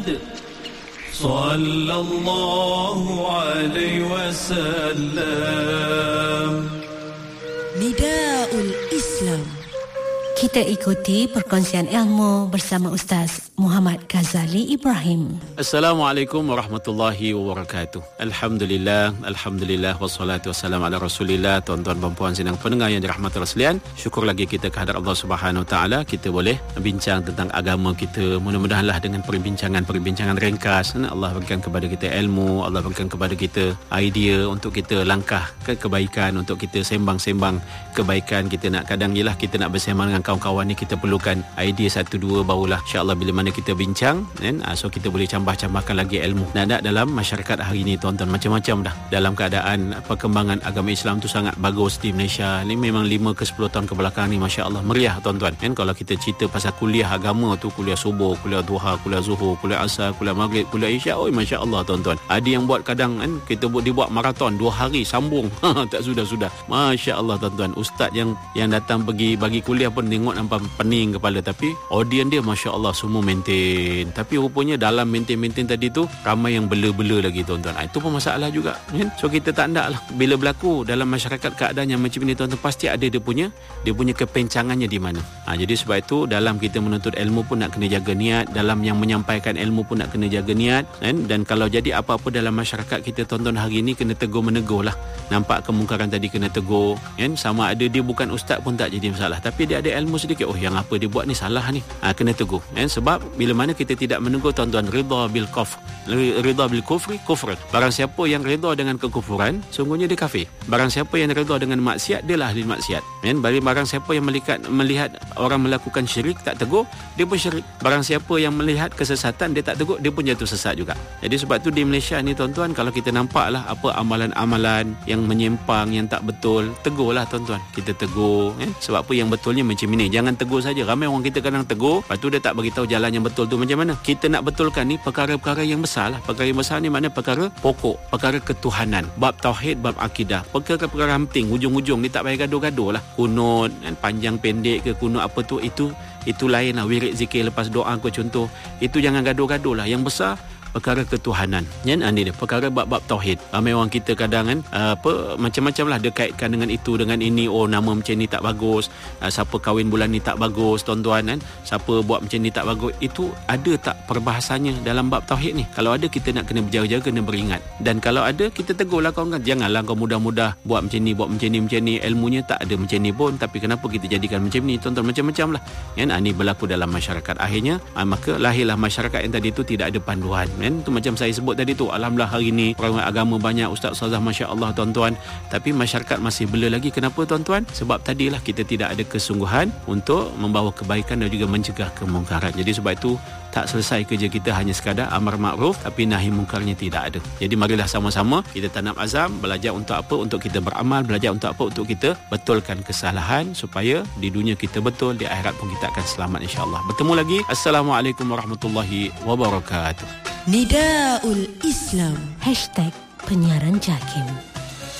Sallallahu alaihi wasallam. Nidaul Islam. Kita ikuti perkongsian ilmu bersama Ustaz Muhammad Ghazali Ibrahim. Assalamualaikum warahmatullahi wabarakatuh. Alhamdulillah wassalatu wassalamu ala Rasulillah. Tuan-tuan dan puan sidang pendengar yang dirahmati Allah sekalian, syukur lagi kita kehadrat Allah Subhanahu taala, kita boleh bincang tentang agama kita. Mudah-mudahanlah dengan perbincangan ringkas, Allah berikan kepada kita ilmu, Allah berikan kepada kita idea untuk kita langkah ke kebaikan, untuk kita sembang-sembang kebaikan. Kita nak kadang ialah kita nak bersembang dengan kawan-kawan ni, kita perlukan idea satu dua, barulah insya-Allah bila mana kita bincang kan, so kita boleh cambah-cambahkan lagi ilmu. Dan dalam masyarakat hari ini tuan-tuan, macam-macam dah dalam keadaan perkembangan agama Islam tu sangat bagus di Malaysia ni. Memang 5 ke 10 tahun ke belakang ni masya-Allah meriah tuan-tuan kan. Kalau kita cerita pasal kuliah agama tu, kuliah subuh, kuliah duha, kuliah zuhur, kuliah asar, kuliah maghrib, kuliah isyak, masya-Allah tuan-tuan. Ada yang buat kadang kan, kita dibuat maraton 2 hari sambung tak sudah masya-Allah tuan-tuan. Ustaz yang datang pergi bagi kuliah pun tengok nampak pening kepala, tapi audience dia masya-Allah semua maintain. Tapi rupanya dalam maintain tadi tu ramai yang bela-bela lagi tuan-tuan. Itu pun masalah juga kan. So kita tak nak lah bila berlaku dalam masyarakat keadaan yang macam ni tuan-tuan, pasti ada dia punya kepencangannya di mana. Jadi sebab itu dalam kita menuntut ilmu pun nak kena jaga niat, dalam yang menyampaikan ilmu pun nak kena jaga niat kan. Dan kalau jadi apa-apa dalam masyarakat kita tuan-tuan hari ni, kena tegur menegur lah. Nampak kemungkaran tadi kena tegur kan. Sama ada dia bukan ustaz pun tak jadi masalah, tapi dia ada ilmu sedikit, yang apa dia buat ni salah ni, kena tegur kan. Sebab bila mana kita tidak menegur tuan-tuan, ridha bil kufri kufr. Barang siapa yang ridha dengan kekufuran, sungguhnya dia kafir. Barang siapa yang ridha dengan maksiat, dia lah ahli maksiat kan. Barang siapa yang melihat orang melakukan syirik tak tegur, dia pun syirik. Barang siapa yang melihat kesesatan, dia tak tegur, dia pun jatuh sesat juga. Jadi sebab tu di Malaysia ni tuan-tuan, kalau kita nampaklah apa amalan-amalan yang menyimpang, yang tak betul, tegurlah tuan-tuan. Kita tegur kan. Sebab apa yang betulnya macam ini. Jangan tegur saja. Ramai orang kita kadang tegur, lepas tu dia tak bagi tahu jalan yang betul tu macam mana. Kita nak betulkan ni perkara-perkara yang besar lah. Perkara yang besar ni maknanya perkara pokok, perkara ketuhanan, bab tauhid, bab akidah, perkara-perkara penting. Hujung-hujung ni tak payah gaduh-gaduh lah. Kunut kan, panjang pendek ke kunut apa tu, itu lain lah. Wirid zikir lepas doa ke contoh, itu jangan gaduh-gaduh lah. Yang besar perkara ketuhanan kan. Ini dia perkara bab tauhid. Ramai orang kita kadang kan macam-macam lah dia kaitkan dengan itu dengan ini. Nama macam ni tak bagus, siapa kahwin bulan ni tak bagus tuan-tuan kan, siapa buat macam ni tak bagus. Itu ada tak perbahasannya dalam bab tauhid ni? Kalau ada, kita nak kena berjaga-jaga, kena beringat. Dan kalau ada, kita tegurlah kawan kan, janganlah kau mudah-mudah buat macam ni, ilmunya tak ada macam ni pun, tapi kenapa kita jadikan macam ni tuan-tuan. Macam-macam lah kan. Ini berlaku dalam masyarakat. Akhirnya maka lahirlah masyarakat yang tadi tu tidak ada panduan kan. Tu macam saya sebut tadi tu, alhamdulillah hari ni orang agama banyak, ustaz-ustazah masya-Allah tuan-tuan, tapi masyarakat masih bela lagi. Kenapa tuan-tuan? Sebab tadilah kita tidak ada kesungguhan untuk membawa kebaikan dan juga mencegah kemungkaran. Jadi sebab itu tak selesai kerja kita hanya sekadar amar makruf, tapi nahi mungkarnya tidak ada. Jadi marilah sama-sama kita tanam azam, belajar untuk apa? Untuk kita beramal. Belajar untuk apa? Untuk kita betulkan kesalahan, supaya di dunia kita betul, di akhirat pun kita akan selamat insya-Allah. Bertemu lagi. Assalamualaikum warahmatullahi wabarakatuh. Nidaul Islam. #penyiaran JAKIM.